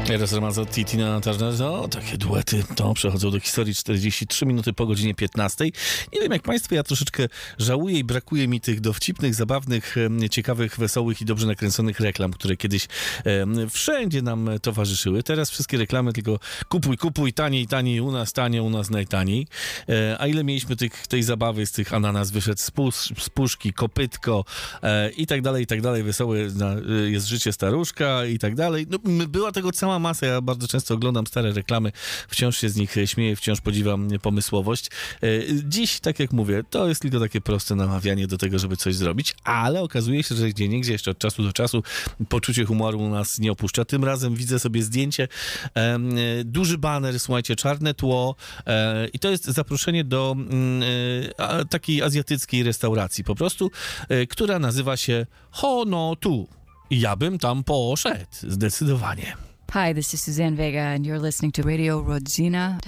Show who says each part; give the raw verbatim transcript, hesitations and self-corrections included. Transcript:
Speaker 1: Eros Ramazzotti i Tina Turner, no takie duety, to przechodzą do historii. Czterdzieści trzy minuty po godzinie piętnastej. Nie wiem jak państwo, ja troszeczkę żałuję i brakuje mi tych dowcipnych, zabawnych, ciekawych, wesołych i dobrze nakręconych reklam, które kiedyś e, wszędzie nam towarzyszyły. Teraz wszystkie reklamy tylko kupuj, kupuj, taniej, taniej, u nas tanie, u nas najtaniej. E, a ile mieliśmy tych, tej zabawy z tych ananas wyszedł z, pusz, z puszki, kopytko e, i tak dalej, i tak dalej. Wesołe na, jest życie staruszka i tak dalej. No, była tego cała masa. Ja bardzo często oglądam stare reklamy, wciąż się z nich śmieję, wciąż podziwiam pomysłowość. Dziś, tak jak mówię, to jest tylko takie proste namawianie do tego, żeby coś zrobić, ale okazuje się, że gdzie niegdzie jeszcze od czasu do czasu poczucie humoru u nas nie opuszcza. Tym razem widzę sobie zdjęcie, duży baner, słuchajcie, czarne tło i to jest zaproszenie do takiej azjatyckiej restauracji po prostu, która nazywa się Hono Tu. I ja bym tam poszedł, zdecydowanie.
Speaker 2: Hi, this is Suzanne Vega, and you're listening to Radio Rodzina.